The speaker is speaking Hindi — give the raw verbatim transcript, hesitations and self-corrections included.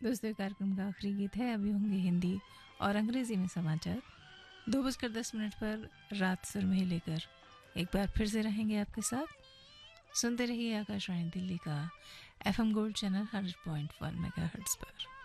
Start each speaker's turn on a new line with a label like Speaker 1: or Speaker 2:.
Speaker 1: दोस्तों, ये कार्यक्रम का आखिरी गीत है। अभी होंगे हिंदी और अंग्रेजी में समाचार। दो बजकर दस मिनट पर रात सुरमई लेकर एक बार फिर से रहेंगे आपके साथ। सुनते रहिए आकाशवाणी दिल्ली का F M gold channel hundred point one megahertz पर।